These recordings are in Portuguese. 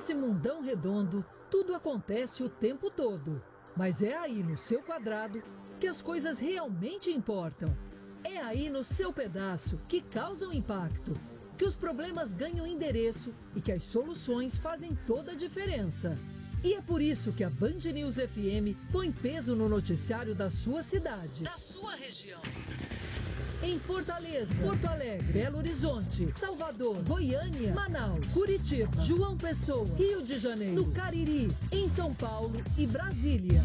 Nesse mundão redondo, tudo acontece o tempo todo. Mas é aí no seu quadrado que as coisas realmente importam. É aí no seu pedaço que causam impacto, que os problemas ganham endereço e que as soluções fazem toda a diferença. E é por isso que a Band News FM põe peso no noticiário da sua cidade, da sua região. Em Fortaleza, Porto Alegre, Belo Horizonte, Salvador, Goiânia, Manaus, Curitiba, João Pessoa, Rio de Janeiro, no Cariri, em São Paulo e Brasília.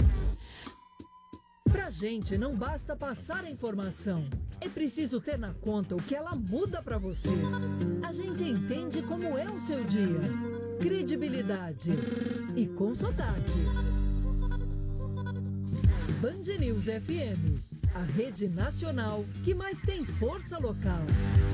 Pra gente não basta passar a informação, é preciso ter na conta o que ela muda pra você. A gente entende como é o seu dia. Credibilidade e com sotaque. Band News FM, a rede nacional que mais tem força local.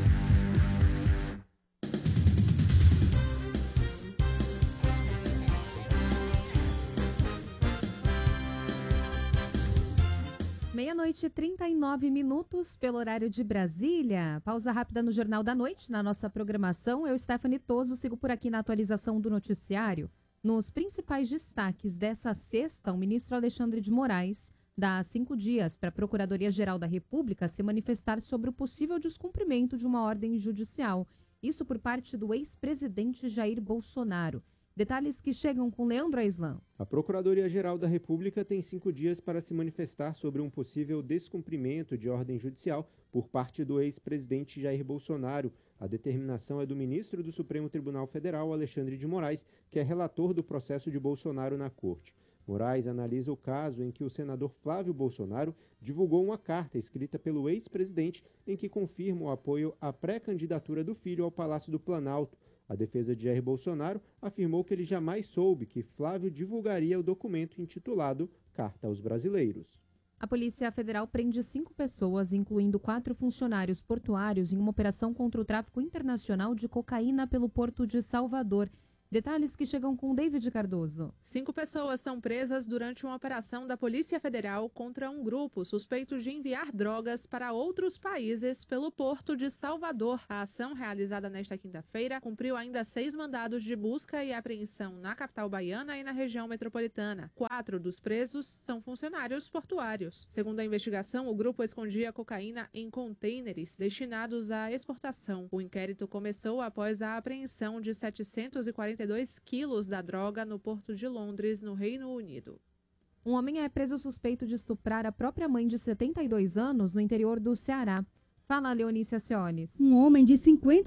Meia-noite e 39 minutos pelo horário de Brasília. Pausa rápida no Jornal da Noite, na nossa programação. Eu, Stephanie Toso, sigo por aqui na atualização do noticiário. Nos principais destaques dessa sexta, o ministro Alexandre de Moraes dá 5 dias para a Procuradoria-Geral da República se manifestar sobre o possível descumprimento de uma ordem judicial. Isso por parte do ex-presidente Jair Bolsonaro. Detalhes que chegam com Leandro Aislan. A Procuradoria-Geral da República tem 5 dias para se manifestar sobre um possível descumprimento de ordem judicial por parte do ex-presidente Jair Bolsonaro. A determinação é do ministro do Supremo Tribunal Federal, Alexandre de Moraes, que é relator do processo de Bolsonaro na Corte. Moraes analisa o caso em que o senador Flávio Bolsonaro divulgou uma carta escrita pelo ex-presidente em que confirma o apoio à pré-candidatura do filho ao Palácio do Planalto. A defesa de Jair Bolsonaro afirmou que ele jamais soube que Flávio divulgaria o documento intitulado Carta aos Brasileiros. A Polícia Federal prende 5 pessoas, incluindo 4 funcionários portuários, em uma operação contra o tráfico internacional de cocaína pelo Porto de Salvador. Detalhes que chegam com David Cardoso. 5 pessoas são presas durante uma operação da Polícia Federal contra um grupo suspeito de enviar drogas para outros países pelo Porto de Salvador. A ação, realizada nesta quinta-feira, cumpriu ainda 6 mandados de busca e apreensão na capital baiana e na região metropolitana. 4 dos presos são funcionários portuários. Segundo a investigação, o grupo escondia cocaína em contêineres destinados à exportação. O inquérito começou após a apreensão de 742 quilos da droga no Porto de Londres, no Reino Unido. Um homem é preso suspeito de estuprar a própria mãe de 72 anos no interior do Ceará. Fala, Leonícia Ciones. Um homem de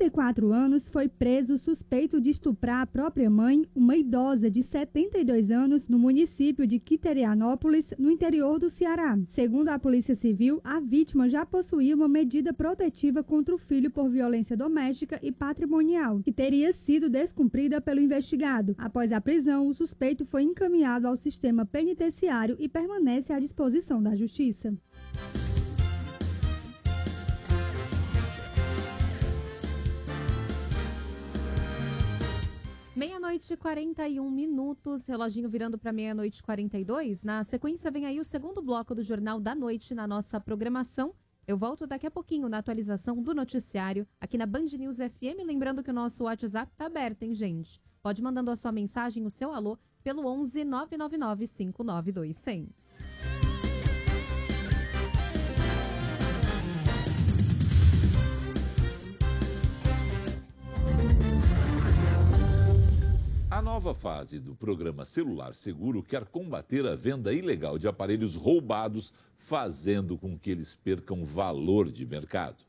54 anos foi preso suspeito de estuprar a própria mãe, uma idosa de 72 anos, no município de Quiterianópolis, no interior do Ceará. Segundo a Polícia Civil, a vítima já possuía uma medida protetiva contra o filho por violência doméstica e patrimonial, que teria sido descumprida pelo investigado. Após a prisão, o suspeito foi encaminhado ao sistema penitenciário e permanece à disposição da Justiça. Meia-noite e 41 minutos, reloginho virando para meia-noite e 42. Na sequência vem aí o segundo bloco do Jornal da Noite na nossa programação. Eu volto daqui a pouquinho na atualização do noticiário aqui na Band News FM. Lembrando que o nosso WhatsApp tá aberto, hein, gente? Pode mandando a sua mensagem, o seu alô, pelo 11 999 592 100. A nova fase do programa Celular Seguro quer combater a venda ilegal de aparelhos roubados, fazendo com que eles percam valor de mercado.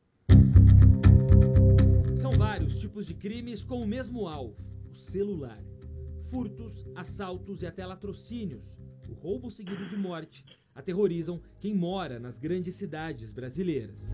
São vários tipos de crimes com o mesmo alvo, o celular. Furtos, assaltos e até latrocínios, o roubo seguido de morte, aterrorizam quem mora nas grandes cidades brasileiras.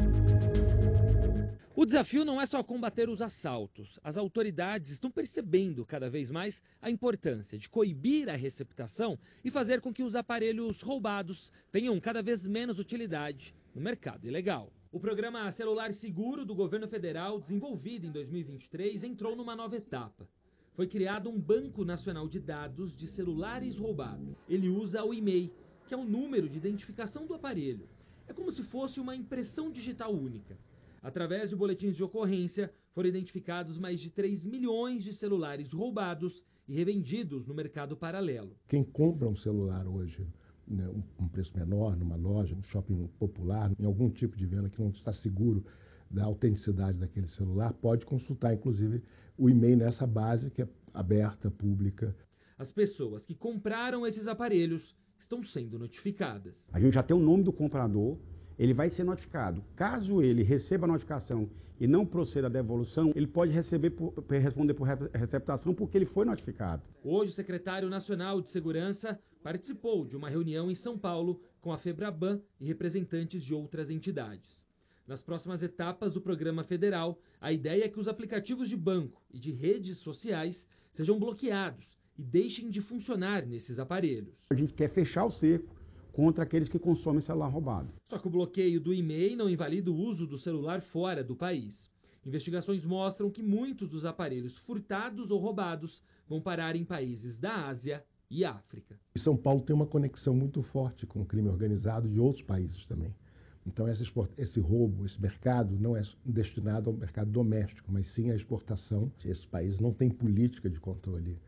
O desafio não é só combater os assaltos. As autoridades estão percebendo cada vez mais a importância de coibir a receptação e fazer com que os aparelhos roubados tenham cada vez menos utilidade no mercado ilegal. O programa Celular Seguro do governo federal, desenvolvido em 2023, entrou numa nova etapa. Foi criado um Banco Nacional de Dados de celulares roubados. Ele usa o e-mail, que é o número de identificação do aparelho. É como se fosse uma impressão digital única. Através de boletins de ocorrência, foram identificados mais de 3 milhões de celulares roubados e revendidos no mercado paralelo. Quem compra um celular hoje, né, um preço menor, numa loja, no shopping popular, em algum tipo de venda que não está seguro da autenticidade daquele celular, pode consultar, inclusive, o e-mail nessa base que é aberta, pública. As pessoas que compraram esses aparelhos estão sendo notificadas. A gente já tem o nome do comprador, ele vai ser notificado. Caso ele receba a notificação e não proceda à devolução, ele pode responder por receptação porque ele foi notificado. Hoje, o secretário nacional de Segurança participou de uma reunião em São Paulo com a FEBRABAN e representantes de outras entidades. Nas próximas etapas do programa federal, a ideia é que os aplicativos de banco e de redes sociais sejam bloqueados e deixem de funcionar nesses aparelhos. A gente quer fechar o cerco contra aqueles que consomem celular roubado. Só que o bloqueio do e-mail não invalida o uso do celular fora do país. Investigações mostram que muitos dos aparelhos furtados ou roubados vão parar em países da Ásia e África. São Paulo tem uma conexão muito forte com o crime organizado de outros países também. Então, esse roubo, esse mercado não é destinado ao mercado doméstico, mas sim à exportação. Esses países não têm política de controle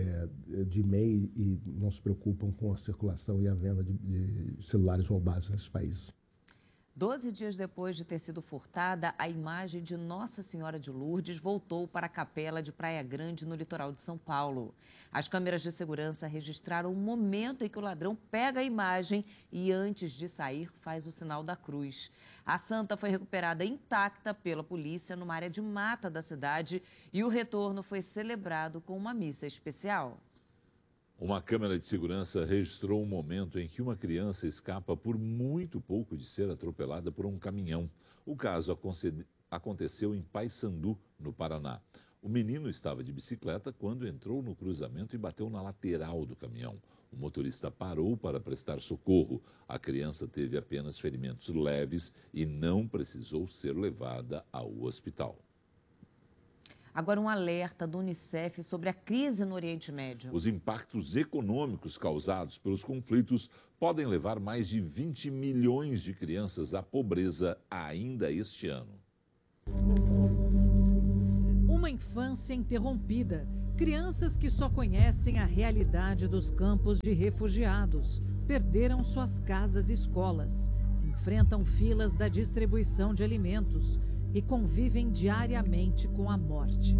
de e-mail e não se preocupam com a circulação e a venda de celulares roubados nesses países. 12 dias depois de ter sido furtada, a imagem de Nossa Senhora de Lourdes voltou para a capela de Praia Grande, no litoral de São Paulo. As câmeras de segurança registraram o momento em que o ladrão pega a imagem e, antes de sair, faz o sinal da cruz. A santa foi recuperada intacta pela polícia numa área de mata da cidade e o retorno foi celebrado com uma missa especial. Uma câmera de segurança registrou um momento em que uma criança escapa por muito pouco de ser atropelada por um caminhão. O caso aconteceu em Paysandu, no Paraná. O menino estava de bicicleta quando entrou no cruzamento e bateu na lateral do caminhão. O motorista parou para prestar socorro. A criança teve apenas ferimentos leves e não precisou ser levada ao hospital. Agora, um alerta do Unicef sobre a crise no Oriente Médio. Os impactos econômicos causados pelos conflitos podem levar mais de 20 milhões de crianças à pobreza ainda este ano. Uma infância interrompida. Crianças que só conhecem a realidade dos campos de refugiados. Perderam suas casas e escolas. Enfrentam filas da distribuição de alimentos e convivem diariamente com a morte.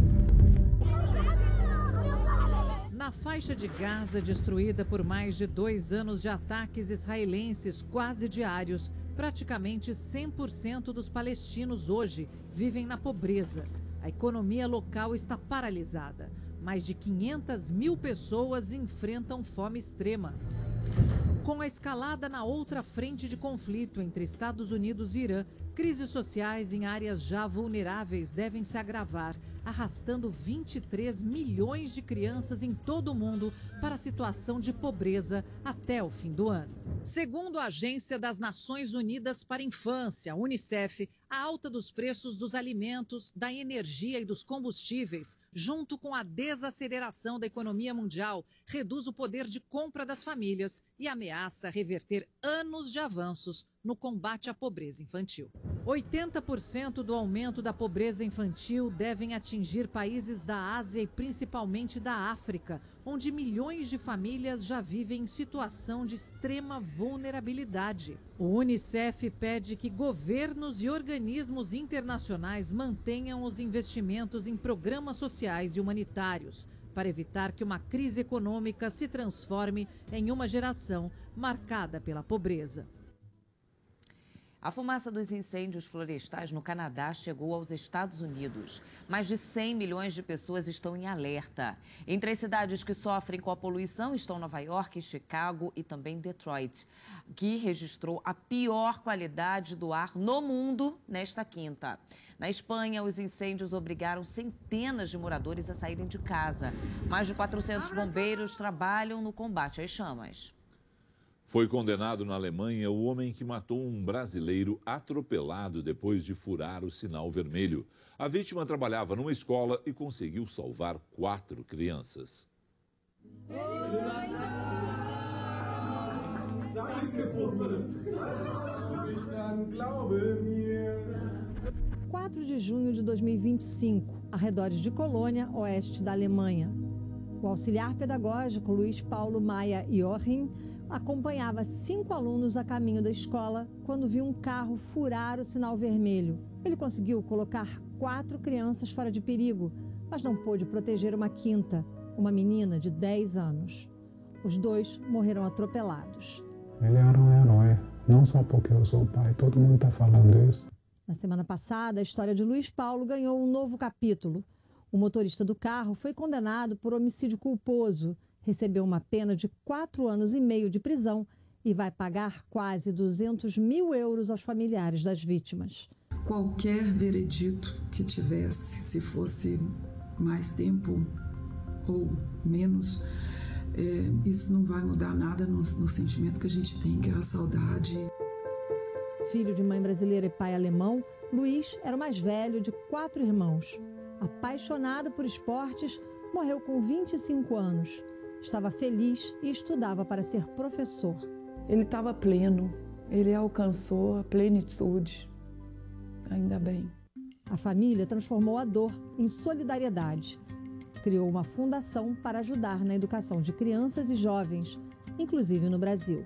Na faixa de Gaza, destruída por mais de 2 anos de ataques israelenses quase diários, praticamente 100% dos palestinos hoje vivem na pobreza. A economia local está paralisada. Mais de 500 mil pessoas enfrentam fome extrema. Com a escalada na outra frente de conflito entre Estados Unidos e Irã, crises sociais em áreas já vulneráveis devem se agravar, arrastando 23 milhões de crianças em todo o mundo para a situação de pobreza até o fim do ano. Segundo a Agência das Nações Unidas para a Infância, Unicef, a alta dos preços dos alimentos, da energia e dos combustíveis, junto com a desaceleração da economia mundial, reduz o poder de compra das famílias e ameaça reverter anos de avanços no combate à pobreza infantil. 80% do aumento da pobreza infantil devem atingir países da Ásia e principalmente da África, onde milhões de famílias já vivem em situação de extrema vulnerabilidade. O Unicef pede que governos e organismos internacionais mantenham os investimentos em programas sociais e humanitários, para evitar que uma crise econômica se transforme em uma geração marcada pela pobreza. A fumaça dos incêndios florestais no Canadá chegou aos Estados Unidos. Mais de 100 milhões de pessoas estão em alerta. Entre as cidades que sofrem com a poluição estão Nova York, Chicago e também Detroit, que registrou a pior qualidade do ar no mundo nesta quinta. Na Espanha, os incêndios obrigaram centenas de moradores a saírem de casa. Mais de 400 bombeiros trabalham no combate às chamas. Foi condenado na Alemanha o homem que matou um brasileiro atropelado depois de furar o sinal vermelho. A vítima trabalhava numa escola e conseguiu salvar 4 crianças. 4 de junho de 2025, arredores de Colônia, oeste da Alemanha. O auxiliar pedagógico Luiz Paulo Maia Joachim acompanhava 5 alunos a caminho da escola quando viu um carro furar o sinal vermelho. Ele conseguiu colocar 4 crianças fora de perigo, mas não pôde proteger uma quinta, uma menina de 10 anos. Os 2 morreram atropelados. Ele era um herói, não só porque eu sou pai, todo mundo está falando isso. Na semana passada, a história de Luiz Paulo ganhou um novo capítulo. O motorista do carro foi condenado por homicídio culposo, recebeu uma pena de 4 anos e meio de prisão e vai pagar quase 200 mil euros aos familiares das vítimas. Qualquer veredito que tivesse, se fosse mais tempo ou menos, isso não vai mudar nada no sentimento que a gente tem, que é a saudade. Filho de mãe brasileira e pai alemão, Luiz era o mais velho de 4 irmãos. Apaixonado por esportes, morreu com 25 anos. Estava feliz e estudava para ser professor. Ele estava pleno, ele alcançou a plenitude. Ainda bem. A família transformou a dor em solidariedade. Criou uma fundação para ajudar na educação de crianças e jovens, inclusive no Brasil.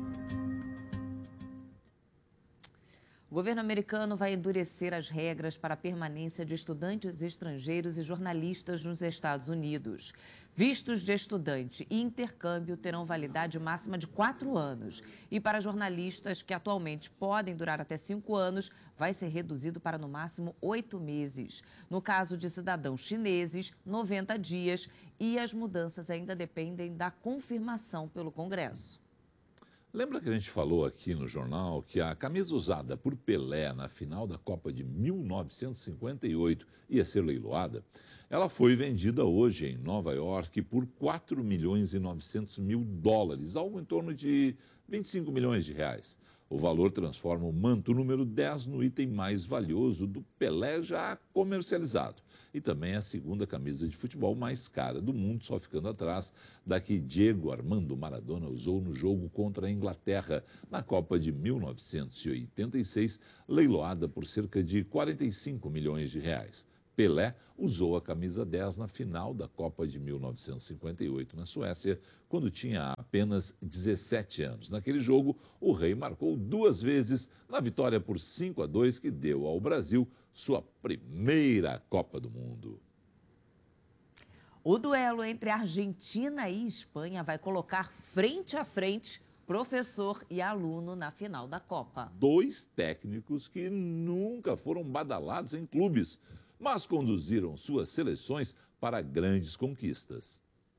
O governo americano vai endurecer as regras para a permanência de estudantes estrangeiros e jornalistas nos Estados Unidos. Vistos de estudante e intercâmbio terão validade máxima de 4 anos. E para jornalistas, que atualmente podem durar até 5 anos, vai ser reduzido para no máximo 8 meses. No caso de cidadãos chineses, 90 dias. E as mudanças ainda dependem da confirmação pelo Congresso. Lembra que a gente falou aqui no jornal que a camisa usada por Pelé na final da Copa de 1958 ia ser leiloada? Ela foi vendida hoje em Nova York por 4 milhões e 900 mil dólares, algo em torno de 25 milhões de reais. O valor transforma o manto número 10 no item mais valioso do Pelé já comercializado. E também é a segunda camisa de futebol mais cara do mundo, só ficando atrás da que Diego Armando Maradona usou no jogo contra a Inglaterra, na Copa de 1986, leiloada por cerca de 45 milhões de reais. Pelé usou a camisa 10 na final da Copa de 1958 na Suécia, quando tinha apenas 17 anos. Naquele jogo, o rei marcou 2 vezes na vitória por 5-2 que deu ao Brasil sua primeira Copa do Mundo. O duelo entre Argentina e Espanha vai colocar frente a frente professor e aluno na final da Copa. 2 técnicos que nunca foram badalados em clubes, mas conduziram suas seleções para grandes conquistas.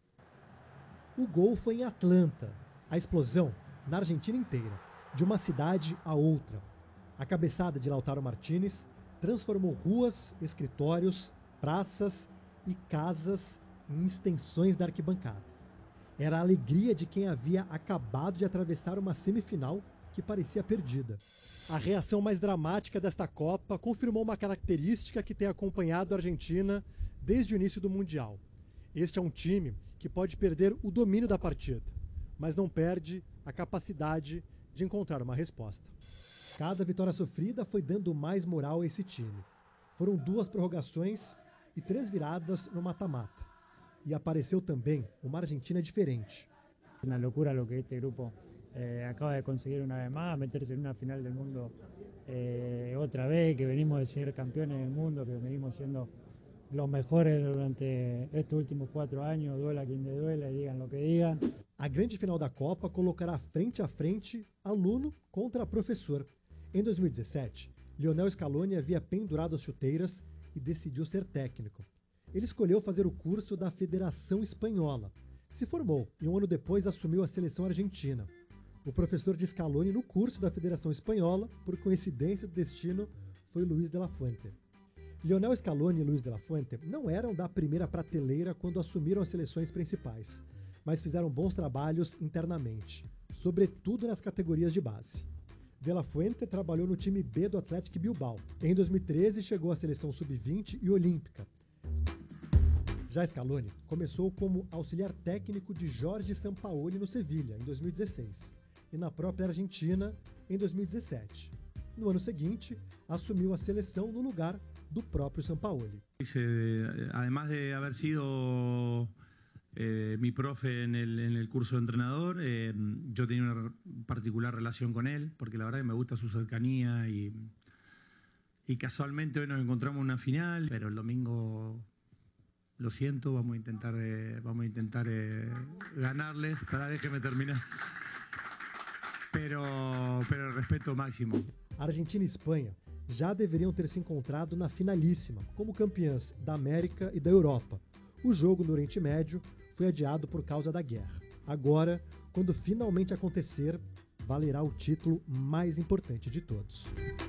O gol foi em Atlanta, a explosão na Argentina inteira, de uma cidade a outra. A cabeçada de Lautaro Martínez transformou ruas, escritórios, praças e casas em extensões da arquibancada. Era a alegria de quem havia acabado de atravessar uma semifinal que parecia perdida. A reação mais dramática desta Copa confirmou uma característica que tem acompanhado a Argentina desde o início do Mundial. Este é um time que pode perder o domínio da partida, mas não perde a capacidade de encontrar uma resposta. Cada vitória sofrida foi dando mais moral a esse time. Foram 2 prorrogações e 3 viradas no mata-mata. E apareceu também uma Argentina diferente. Uma loucura o que este grupo acaba de conseguir uma vez más, meterse en una final del mundo otra vez, que venimos de ser campeones del mundo, que venimos siendo los mejores durante estos últimos 4 años, duela quien le duela, digan lo que digan. A grande final da Copa colocará frente a frente aluno contra professor. Em 2017, Lionel Scaloni havia pendurado as chuteiras e decidiu ser técnico. Ele escolheu fazer o curso da Federação Espanhola. Se formou e 1 ano depois assumiu a seleção argentina. O professor de Scaloni no curso da Federação Espanhola, por coincidência do destino, foi Luis de la Fuente. Lionel Scaloni e Luis de la Fuente não eram da primeira prateleira quando assumiram as seleções principais, mas fizeram bons trabalhos internamente, sobretudo nas categorias de base. De la Fuente trabalhou no time B do Athletic Bilbao. Em 2013, chegou à seleção sub-20 e olímpica. Já Scaloni começou como auxiliar técnico de Jorge Sampaoli no Sevilha, em 2016, e na própria Argentina, em 2017. No ano seguinte, assumiu a seleção no lugar do próprio Sampaoli. Además de haber sido mi profe en el curso de entrenador, yo tenía una particular relación con él, porque la verdad que me gusta su cercanía y casualmente hoy nos encontramos en una final, pero el domingo, lo siento, vamos a intentar ganarles. Espera, déjeme terminar. Pero respeto máximo. Argentina e Espanha já deveriam ter se encontrado na finalíssima, como campeãs da América e da Europa. O jogo no Oriente Médio foi adiado por causa da guerra. Agora, quando finalmente acontecer, valerá o título mais importante de todos.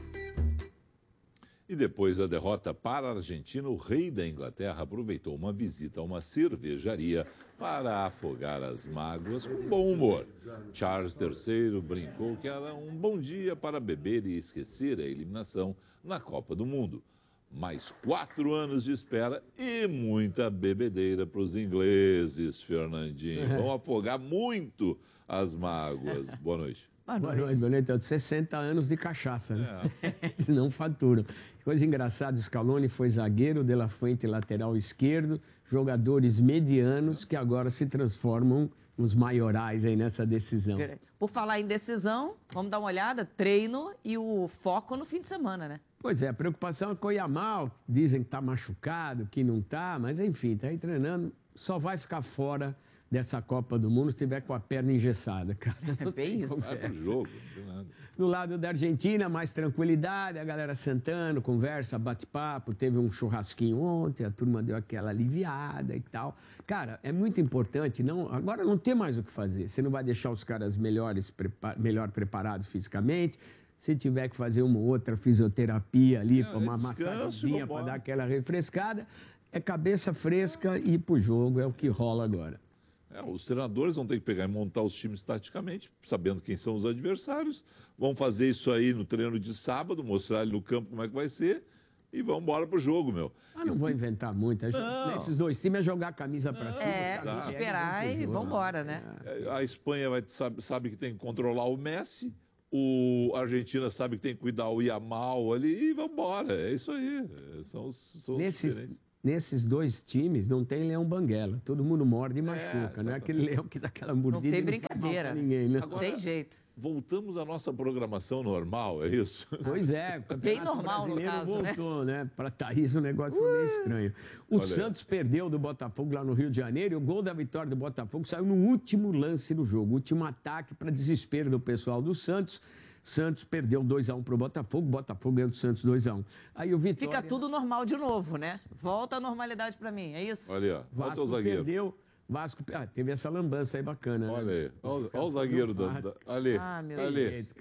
E depois da derrota para a Argentina, o rei da Inglaterra aproveitou uma visita a uma cervejaria para afogar as mágoas com bom humor. Charles III brincou que era um bom dia para beber e esquecer a eliminação na Copa do Mundo. Mais 4 anos de espera e muita bebedeira para os ingleses, Fernandinho. Vão afogar muito as mágoas. Boa noite. Boa noite. 60 anos de cachaça, né? Eles não faturam. Coisa engraçada, Scaloni foi zagueiro, De La Fuente lateral esquerdo, jogadores medianos que agora se transformam nos maiorais aí nessa decisão. Por falar em decisão, vamos dar uma olhada, treino e o foco no fim de semana, né? Pois é, a preocupação é com o Yamal, dizem que está machucado, que não está, mas enfim, está aí treinando, só vai ficar fora dessa Copa do Mundo se tiver com a perna engessada, cara. É bem isso. Vai pro jogo, não tem nada. No lado da Argentina, mais tranquilidade, a galera sentando, conversa, bate-papo, teve um churrasquinho ontem, a turma deu aquela aliviada e tal. Cara, é muito importante, agora não tem mais o que fazer. Você não vai deixar os caras melhor preparados fisicamente. Se tiver que fazer uma outra fisioterapia ali, uma massagenzinha para dar aquela refrescada, é cabeça fresca e ir pro jogo, é o que rola agora. Os treinadores vão ter que pegar e montar os times taticamente, sabendo quem são os adversários. Vão fazer isso aí no treino de sábado, mostrar ali no campo como é que vai ser e vão embora pro jogo, meu. Não vou inventar muito. Esses dois times é jogar a camisa para cima. Esperar e vão embora, né? A Espanha sabe que tem que controlar o Messi, a Argentina sabe que tem que cuidar o Yamal ali e vão embora. É isso aí. São os diferentes. Nesses dois times não tem leão banguela. Todo mundo morde e machuca. Não é aquele leão que dá aquela mordida. Não tem brincadeira. Ninguém, né? Agora, tem jeito. Voltamos à nossa programação normal, é isso? Pois é. Bem normal, no caso, voltou, né? Para Thaís o negócio foi meio estranho. O Santos perdeu do Botafogo lá no Rio de Janeiro e o gol da vitória do Botafogo saiu no último lance do jogo. Último ataque para desespero do pessoal do Santos. Santos perdeu 2-1 para o Botafogo ganhou do Santos 2-1. Aí o Vitória... Fica tudo normal de novo, né? Volta à normalidade para mim, é isso? Olha, volta o zagueiro. Vasco teve essa lambança aí bacana. Olha aí, olha o zagueiro ali. Ah, meu Deus.